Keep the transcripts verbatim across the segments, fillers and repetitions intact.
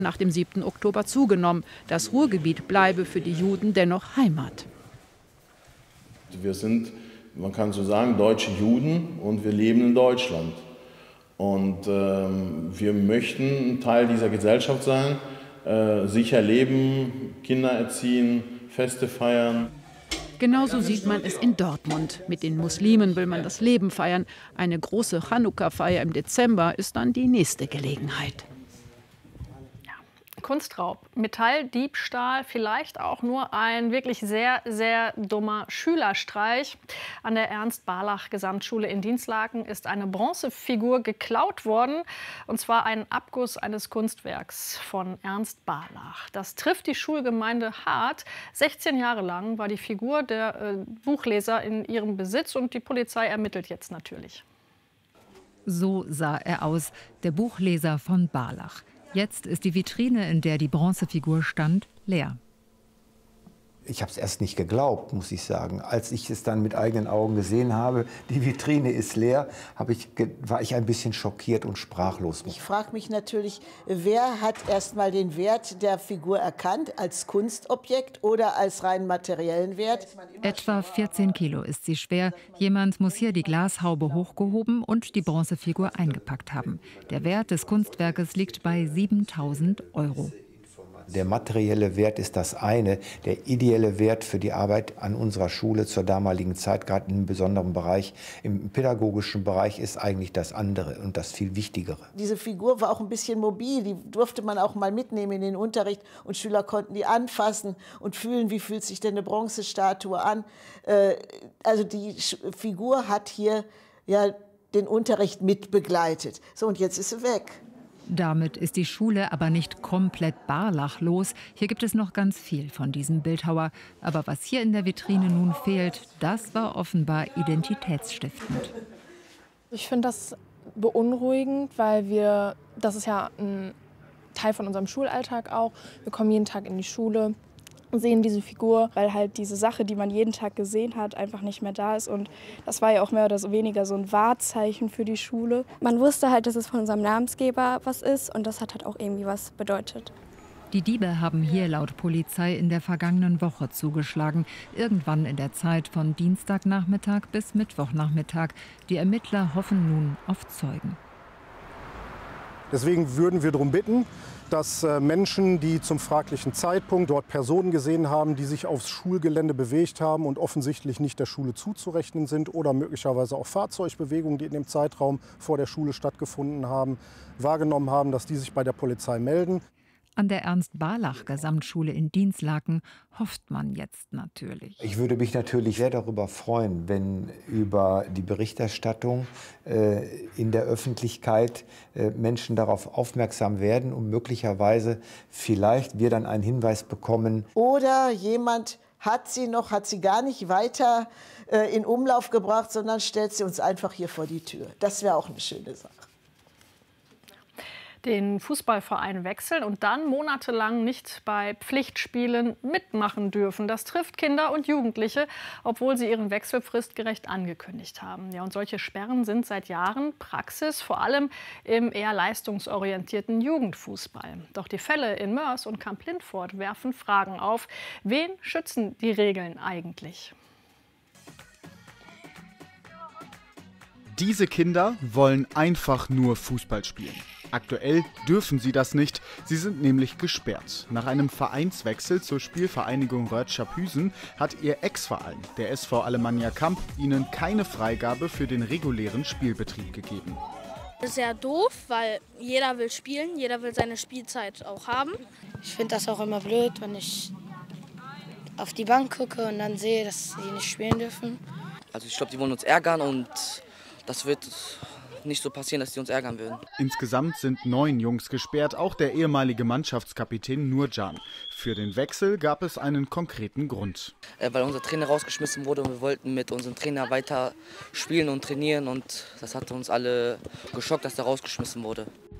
nach dem siebten Oktober zugenommen. Das Ruhrgebiet bleibe für die Juden dennoch Heimat. Wir sind, man kann so sagen, deutsche Juden und wir leben in Deutschland. Und ähm, wir möchten ein Teil dieser Gesellschaft sein, äh, sicher leben, Kinder erziehen, Feste feiern. Genauso sieht man es in Dortmund. Mit den Muslimen will man das Leben feiern. Eine große Chanukka-Feier im Dezember ist dann die nächste Gelegenheit. Kunstraub, Metalldiebstahl, vielleicht auch nur ein wirklich sehr, sehr dummer Schülerstreich. An der Ernst-Barlach-Gesamtschule in Dinslaken ist eine Bronzefigur geklaut worden, und zwar ein Abguss eines Kunstwerks von Ernst Barlach. Das trifft die Schulgemeinde hart. sechzehn Jahre lang war die Figur der äh, Buchleser in ihrem Besitz und die Polizei ermittelt jetzt natürlich. So sah er aus, der Buchleser von Barlach. Jetzt ist die Vitrine, in der die Bronzefigur stand, leer. Ich habe es erst nicht geglaubt, muss ich sagen. Als ich es dann mit eigenen Augen gesehen habe, die Vitrine ist leer, habe ich, war ich ein bisschen schockiert und sprachlos. Ich frage mich natürlich, wer hat erst mal den Wert der Figur erkannt, als Kunstobjekt oder als rein materiellen Wert? Etwa vierzehn Kilo ist sie schwer. Jemand muss hier die Glashaube hochgehoben und die Bronzefigur eingepackt haben. Der Wert des Kunstwerkes liegt bei siebentausend Euro. Der materielle Wert ist das eine, der ideelle Wert für die Arbeit an unserer Schule zur damaligen Zeit, gerade in einem besonderen Bereich, im pädagogischen Bereich, ist eigentlich das andere und das viel Wichtigere. Diese Figur war auch ein bisschen mobil, die durfte man auch mal mitnehmen in den Unterricht und Schüler konnten die anfassen und fühlen, wie fühlt sich denn eine Bronzestatue an. Also die Figur hat hier ja den Unterricht mitbegleitet. So, und jetzt ist sie weg. Damit ist die Schule aber nicht komplett barlachlos. Hier gibt es noch ganz viel von diesem Bildhauer. Aber was hier in der Vitrine nun fehlt, das war offenbar identitätsstiftend. Ich finde das beunruhigend, weil wir, das ist ja ein Teil von unserem Schulalltag auch. Wir kommen jeden Tag in die Schule, sehen diese Figur, weil halt diese Sache, die man jeden Tag gesehen hat, einfach nicht mehr da ist. Und das war ja auch mehr oder weniger so ein Wahrzeichen für die Schule. Man wusste halt, dass es von unserem Namensgeber was ist und das hat halt auch irgendwie was bedeutet. Die Diebe haben hier laut Polizei in der vergangenen Woche zugeschlagen. Irgendwann in der Zeit von Dienstagnachmittag bis Mittwochnachmittag. Die Ermittler hoffen nun auf Zeugen. Deswegen würden wir darum bitten, dass Menschen, die zum fraglichen Zeitpunkt dort Personen gesehen haben, die sich aufs Schulgelände bewegt haben und offensichtlich nicht der Schule zuzurechnen sind oder möglicherweise auch Fahrzeugbewegungen, die in dem Zeitraum vor der Schule stattgefunden haben, wahrgenommen haben, dass die sich bei der Polizei melden. An der Ernst-Barlach-Gesamtschule in Dinslaken hofft man jetzt natürlich. Ich würde mich natürlich sehr darüber freuen, wenn über die Berichterstattung äh, in der Öffentlichkeit äh, Menschen darauf aufmerksam werden und möglicherweise vielleicht wir dann einen Hinweis bekommen. Oder jemand hat sie noch, hat sie gar nicht weiter äh, in Umlauf gebracht, sondern stellt sie uns einfach hier vor die Tür. Das wäre auch eine schöne Sache. Den Fußballverein wechseln und dann monatelang nicht bei Pflichtspielen mitmachen dürfen. Das trifft Kinder und Jugendliche, obwohl sie ihren Wechsel fristgerecht angekündigt haben. Ja, und solche Sperren sind seit Jahren Praxis, vor allem im eher leistungsorientierten Jugendfußball. Doch die Fälle in Moers und Kamp-Lintfort werfen Fragen auf. Wen schützen die Regeln eigentlich? Diese Kinder wollen einfach nur Fußball spielen. Aktuell dürfen sie das nicht, sie sind nämlich gesperrt. Nach einem Vereinswechsel zur Spielvereinigung Rötschapüsen hat ihr Ex-Verein, der S V Alemannia Kamp, ihnen keine Freigabe für den regulären Spielbetrieb gegeben. Das ist sehr doof, weil jeder will spielen, jeder will seine Spielzeit auch haben. Ich finde das auch immer blöd, wenn ich auf die Bank gucke und dann sehe, dass sie nicht spielen dürfen. Also ich glaube, die wollen uns ärgern und das wird nicht so passieren, dass die uns ärgern würden. Insgesamt sind neun Jungs gesperrt, auch der ehemalige Mannschaftskapitän Nurcan. Für den Wechsel gab es einen konkreten Grund. Äh, weil unser Trainer rausgeschmissen wurde und wir wollten mit unserem Trainer weiter spielen und trainieren und das hat uns alle geschockt, dass er rausgeschmissen wurde.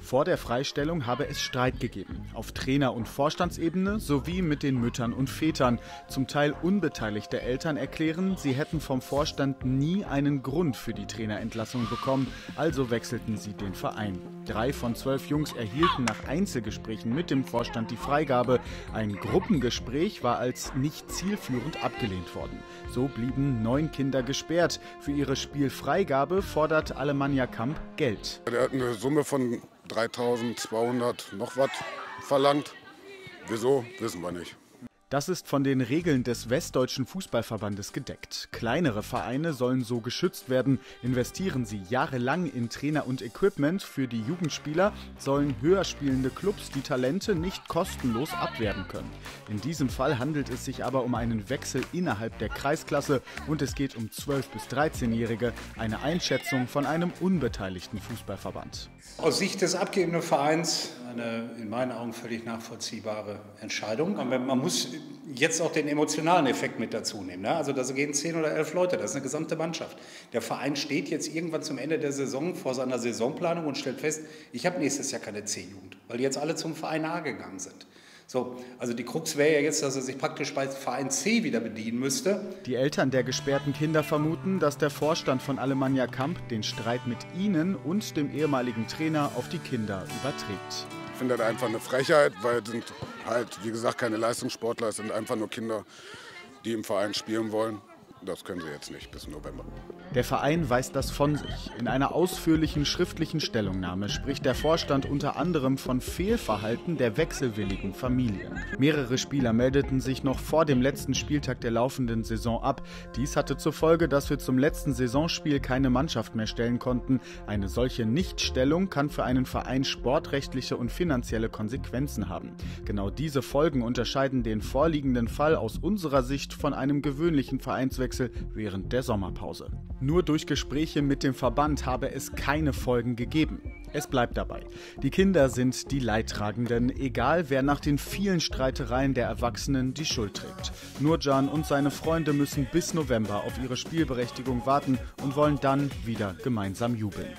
Vor der Freistellung habe es Streit gegeben, auf Trainer- und Vorstandsebene sowie mit den Müttern und Vätern. Zum Teil unbeteiligte Eltern erklären, sie hätten vom Vorstand nie einen Grund für die Trainerentlassung bekommen, also wechselten sie den Verein. Drei von zwölf Jungs erhielten nach Einzelgesprächen mit dem Vorstand die Freigabe. Ein Gruppengespräch war als nicht zielführend abgelehnt worden. So blieben neun Kinder gesperrt. Für ihre Spielfreigabe fordert Alemannia Kamp Geld. Er hat eine Summe von dreitausendzweihundert noch was verlangt. Wieso, wissen wir nicht. Das ist von den Regeln des Westdeutschen Fußballverbandes gedeckt. Kleinere Vereine sollen so geschützt werden. Investieren sie jahrelang in Trainer und Equipment für die Jugendspieler, sollen höher spielende Clubs die Talente nicht kostenlos abwerben können. In diesem Fall handelt es sich aber um einen Wechsel innerhalb der Kreisklasse und es geht um zwölf- bis dreizehnjährige, eine Einschätzung von einem unbeteiligten Fußballverband. Aus Sicht des abgebenden Vereins eine in meinen Augen völlig nachvollziehbare Entscheidung. Man muss jetzt auch den emotionalen Effekt mit dazu nehmen. Also da gehen zehn oder elf Leute, das ist eine gesamte Mannschaft. Der Verein steht jetzt irgendwann zum Ende der Saison vor seiner Saisonplanung und stellt fest, ich habe nächstes Jahr keine C-Jugend, weil die jetzt alle zum Verein A gegangen sind. So, also die Krux wäre ja jetzt, dass er sich praktisch bei Verein C wieder bedienen müsste. Die Eltern der gesperrten Kinder vermuten, dass der Vorstand von Alemannia Kamp den Streit mit ihnen und dem ehemaligen Trainer auf die Kinder überträgt. Ich finde das einfach eine Frechheit, weil es sind halt, wie gesagt, keine Leistungssportler, es sind einfach nur Kinder, die im Verein spielen wollen. Das können sie jetzt nicht bis November. Der Verein weist das von sich. In einer ausführlichen schriftlichen Stellungnahme spricht der Vorstand unter anderem von Fehlverhalten der wechselwilligen Familien. Mehrere Spieler meldeten sich noch vor dem letzten Spieltag der laufenden Saison ab. Dies hatte zur Folge, dass wir zum letzten Saisonspiel keine Mannschaft mehr stellen konnten. Eine solche Nichtstellung kann für einen Verein sportrechtliche und finanzielle Konsequenzen haben. Genau diese Folgen unterscheiden den vorliegenden Fall aus unserer Sicht von einem gewöhnlichen Vereinswechsel während der Sommerpause. Nur durch Gespräche mit dem Verband habe es keine Folgen gegeben. Es bleibt dabei. Die Kinder sind die Leidtragenden, egal wer nach den vielen Streitereien der Erwachsenen die Schuld trägt. Nurcan und seine Freunde müssen bis November auf ihre Spielberechtigung warten und wollen dann wieder gemeinsam jubeln.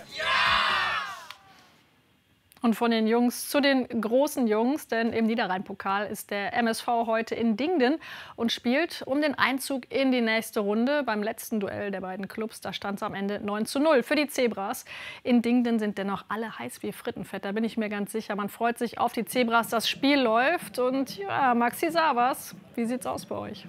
Und von den Jungs zu den großen Jungs, denn im Niederrhein-Pokal ist der M S V heute in Dingden und spielt um den Einzug in die nächste Runde. Beim letzten Duell der beiden Clubs, da stand es am Ende neun zu null für die Zebras. In Dingden sind dennoch alle heiß wie Frittenfett, da bin ich mir ganz sicher. Man freut sich auf die Zebras, das Spiel läuft. Und ja, Maxi Savas, wie sieht's aus bei euch?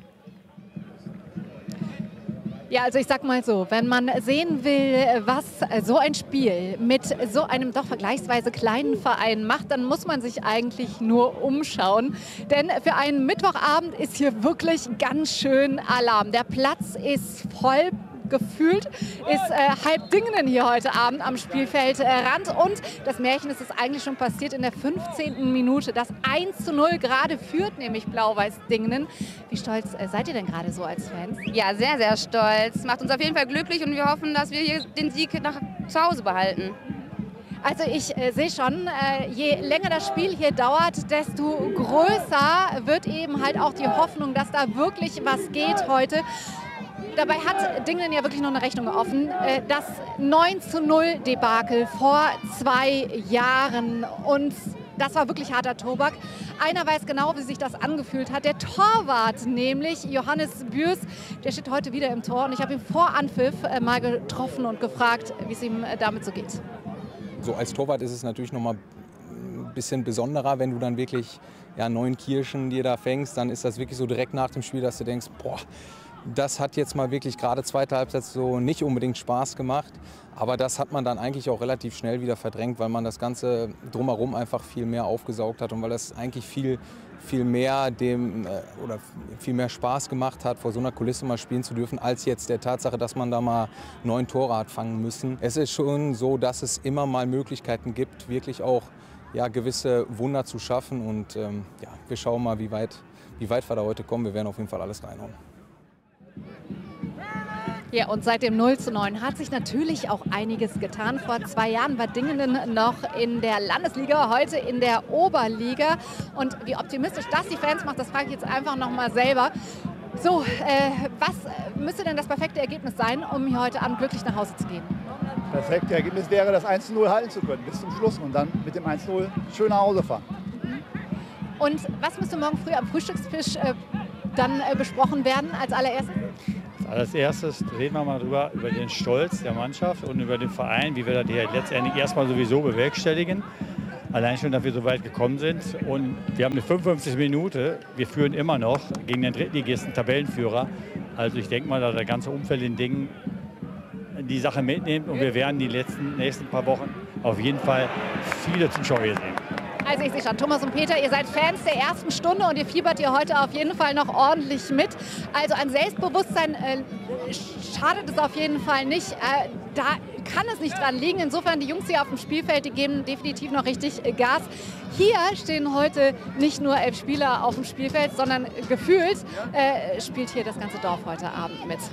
Ja, also ich sag mal so, wenn man sehen will, was so ein Spiel mit so einem doch vergleichsweise kleinen Verein macht, dann muss man sich eigentlich nur umschauen. Denn für einen Mittwochabend ist hier wirklich ganz schön Alarm. Der Platz ist voll. Gefühlt ist äh, halb Dingden hier heute Abend am Spielfeldrand. Äh, und das Märchen ist es eigentlich schon passiert in der fünfzehnten Minute. Das eins zu null gerade führt nämlich Blau-Weiß Dingden. Wie stolz äh, seid ihr denn gerade so als Fans? Ja, sehr, sehr stolz. Macht uns auf jeden Fall glücklich und wir hoffen, dass wir hier den Sieg nach zu Hause behalten. Also ich äh, sehe schon, äh, je länger das Spiel hier dauert, desto größer wird eben halt auch die Hoffnung, dass da wirklich was geht heute. Dabei hat Dingden ja wirklich noch eine Rechnung offen. Das neun zu null Debakel vor zwei Jahren. Und das war wirklich harter Tobak. Einer weiß genau, wie sich das angefühlt hat. Der Torwart, nämlich Johannes Bürs, der steht heute wieder im Tor. Und ich habe ihn vor Anpfiff mal getroffen und gefragt, wie es ihm damit so geht. So als Torwart ist es natürlich noch mal ein bisschen besonderer, wenn du dann wirklich ja, neun Kirschen dir da fängst. Dann ist das wirklich so direkt nach dem Spiel, dass du denkst, boah, das hat jetzt mal wirklich gerade zweite Halbzeit so nicht unbedingt Spaß gemacht. Aber das hat man dann eigentlich auch relativ schnell wieder verdrängt, weil man das Ganze drumherum einfach viel mehr aufgesaugt hat und weil das eigentlich viel, viel mehr dem oder viel mehr Spaß gemacht hat, vor so einer Kulisse mal spielen zu dürfen, als jetzt der Tatsache, dass man da mal neun Tore hat fangen müssen. Es ist schon so, dass es immer mal Möglichkeiten gibt, wirklich auch ja, gewisse Wunder zu schaffen. Und ähm, ja, wir schauen mal, wie weit, wie weit wir da heute kommen. Wir werden auf jeden Fall alles reinhauen. Ja, und seit dem null zu neun hat sich natürlich auch einiges getan. Vor zwei Jahren war Dingden noch in der Landesliga, heute in der Oberliga. Und wie optimistisch das die Fans macht, das frage ich jetzt einfach noch mal selber. So, äh, was müsste denn das perfekte Ergebnis sein, um hier heute Abend glücklich nach Hause zu gehen? perfekte Ergebnis wäre, das eins zu null halten zu können bis zum Schluss und dann mit dem eins zu null schön nach Hause fahren. Und was müsste morgen früh am Frühstückstisch äh, dann äh, besprochen werden als allererstes? Als erstes reden wir mal drüber, über den Stolz der Mannschaft und über den Verein, wie wir das hier letztendlich erstmal sowieso bewerkstelligen. Allein schon, dass wir so weit gekommen sind. Und wir haben eine fünfundfünfzigste Minute. Wir führen immer noch gegen den Drittligisten Tabellenführer. Also ich denke mal, dass das ganze Umfeld in Dingen die Sache mitnimmt. Und wir werden die letzten, nächsten paar Wochen auf jeden Fall viele Zuschauer hier sehen. Also ich sehe schon, Thomas und Peter, ihr seid Fans der ersten Stunde und ihr fiebert hier heute auf jeden Fall noch ordentlich mit. Also an Selbstbewusstsein äh, schadet es auf jeden Fall nicht. Äh, da kann es nicht dran liegen. Insofern, die Jungs hier auf dem Spielfeld, die geben definitiv noch richtig äh, Gas. Hier stehen heute nicht nur elf Spieler auf dem Spielfeld, sondern gefühlt äh, spielt hier das ganze Dorf heute Abend mit.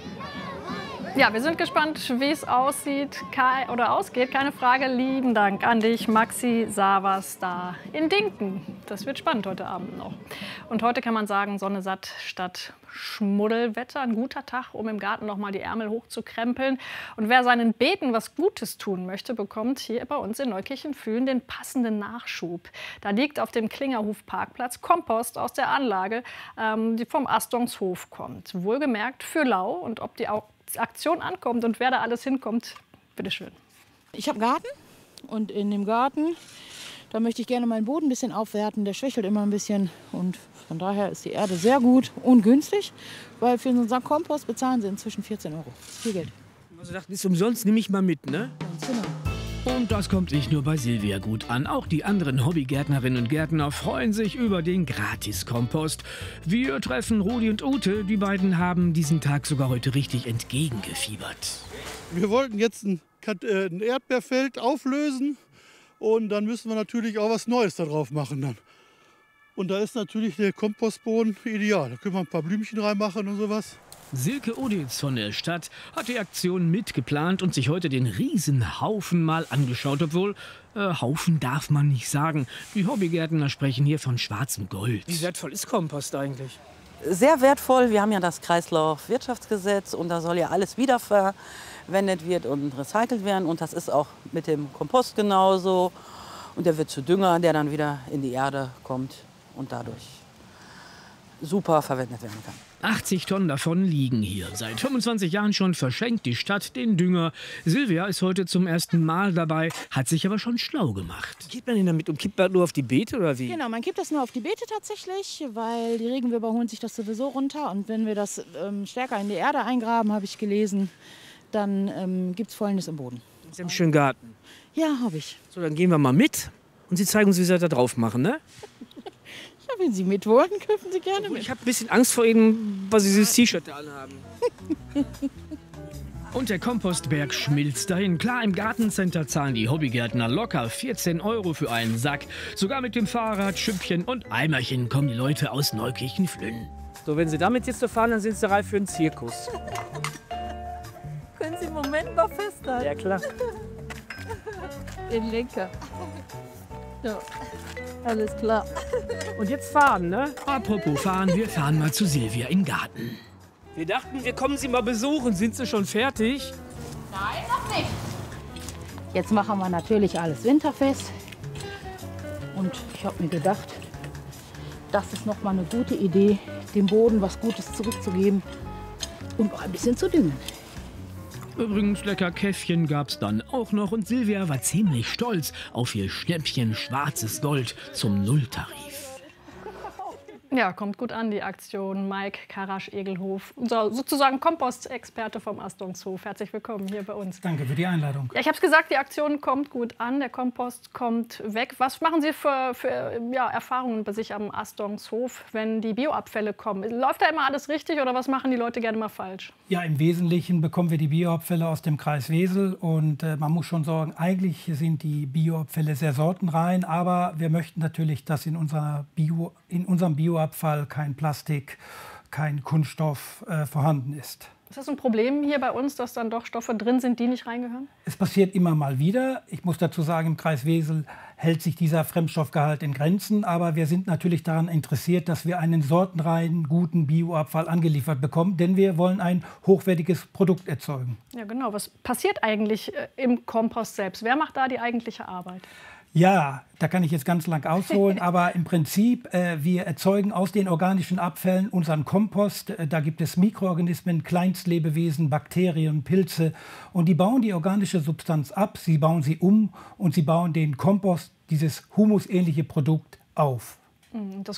Ja, wir sind gespannt, wie es aussieht Kai, oder ausgeht. Keine Frage. Lieben Dank an dich, Maxi Savas da in Dinken. Das wird spannend heute Abend noch. Und heute kann man sagen, Sonne satt statt Schmuddelwetter. Ein guter Tag, um im Garten noch mal die Ärmel hochzukrempeln. Und wer seinen Beeten was Gutes tun möchte, bekommt hier bei uns in Neukirchen-Fühlen den passenden Nachschub. Da liegt auf dem Klingerhof-Parkplatz Kompost aus der Anlage, ähm, die vom Astungshof kommt. Wohlgemerkt für lau. Und ob die auch Aktion ankommt und wer da alles hinkommt, bitteschön. Ich habe einen Garten und in dem Garten, da möchte ich gerne meinen Boden ein bisschen aufwerten. Der schwächelt immer ein bisschen und von daher ist die Erde sehr gut und günstig, weil für so einen Sack Kompost bezahlen sie inzwischen vierzehn Euro. Das ist viel Geld. Also dachte, ist umsonst, nehme ich mal mit, ne? Ganz genau. Und das kommt nicht nur bei Silvia gut an. Auch die anderen Hobbygärtnerinnen und Gärtner freuen sich über den Gratis-Kompost. Wir treffen Rudi und Ute. Die beiden haben diesen Tag sogar heute richtig entgegengefiebert. Wir wollten jetzt ein, ein Erdbeerfeld auflösen und dann müssen wir natürlich auch was Neues da drauf machen dann. Und da ist natürlich der Kompostboden ideal. Da können wir ein paar Blümchen reinmachen und sowas. Silke Oditz von der Stadt hat die Aktion mitgeplant und sich heute den Riesenhaufen mal angeschaut. Obwohl, äh, Haufen darf man nicht sagen. Die Hobbygärtner sprechen hier von schwarzem Gold. Wie wertvoll ist Kompost eigentlich? Sehr wertvoll. Wir haben ja das Kreislaufwirtschaftsgesetz und da soll ja alles wiederverwendet werden und recycelt werden. Und das ist auch mit dem Kompost genauso. Und der wird zu Dünger, der dann wieder in die Erde kommt und dadurch super verwendet werden kann. achtzig Tonnen davon liegen hier. Seit fünfundzwanzig Jahren schon verschenkt die Stadt den Dünger. Silvia ist heute zum ersten Mal dabei, hat sich aber schon schlau gemacht. Wie geht man denn damit um? Kippt man nur auf die Beete oder wie? Genau, man kippt das nur auf die Beete tatsächlich, weil die Regenwürmer holen sich das sowieso runter. Und wenn wir das ähm, stärker in die Erde eingraben, habe ich gelesen, dann ähm, gibt es Fäulnis im Boden. Sie haben einen schönen Garten. Ja, habe ich. So, dann gehen wir mal mit und Sie zeigen uns, wie Sie da drauf machen, ne? Ja, wenn Sie mit wollen, dürfen Sie gerne mit. Ich habe ein bisschen Angst vor Ihnen, weil Sie dieses T-Shirt da anhaben. Und der Kompostberg schmilzt dahin. Klar, im Gartencenter zahlen die Hobbygärtner locker vierzehn Euro für einen Sack. Sogar mit dem Fahrrad, Schüppchen und Eimerchen kommen die Leute aus Neukirchen-Flünn. So, wenn Sie damit jetzt so fahren, dann sind Sie reif für einen Zirkus. Können Sie einen Moment mal festhalten? Ja, klar. Den Lenker. Ja, alles klar. Und jetzt fahren, ne? Apropos fahren, wir fahren mal zu Silvia in den Garten. Wir dachten, wir kommen Sie mal besuchen. Sind Sie schon fertig? Nein, noch nicht. Jetzt machen wir natürlich alles winterfest. Und ich habe mir gedacht, das ist noch mal eine gute Idee, dem Boden was Gutes zurückzugeben und auch ein bisschen zu düngen. Übrigens, lecker Käffchen gab's dann auch noch und Silvia war ziemlich stolz auf ihr Schnäppchen schwarzes Gold zum Nulltarif. Ja, kommt gut an, die Aktion. Mike Karasch-Egelhof, unser sozusagen Kompostexperte vom Astungshof. Herzlich willkommen hier bei uns. Danke für die Einladung. Ja, ich habe es gesagt, die Aktion kommt gut an, der Kompost kommt weg. Was machen Sie für, für ja, Erfahrungen bei sich am Astungshof, wenn die Bioabfälle kommen? Läuft da immer alles richtig oder was machen die Leute gerne mal falsch? Ja, im Wesentlichen bekommen wir die Bioabfälle aus dem Kreis Wesel und äh, man muss schon sagen, eigentlich sind die Bioabfälle sehr sortenrein, aber wir möchten natürlich, dass in, unserer Bio, in unserem Bioabfall kein Plastik, kein Kunststoff äh, vorhanden ist. Ist das ein Problem hier bei uns, dass dann doch Stoffe drin sind, die nicht reingehören? Es passiert immer mal wieder. Ich muss dazu sagen, im Kreis Wesel hält sich dieser Fremdstoffgehalt in Grenzen. Aber wir sind natürlich daran interessiert, dass wir einen sortenreinen, guten Bioabfall angeliefert bekommen. Denn wir wollen ein hochwertiges Produkt erzeugen. Ja, genau. Was passiert eigentlich im Kompost selbst? Wer macht da die eigentliche Arbeit? Ja, da kann ich jetzt ganz lang ausholen, aber im Prinzip, äh, wir erzeugen aus den organischen Abfällen unseren Kompost. Äh, da gibt es Mikroorganismen, Kleinstlebewesen, Bakterien, Pilze und die bauen die organische Substanz ab, sie bauen sie um und sie bauen den Kompost, dieses humusähnliche Produkt, auf. Das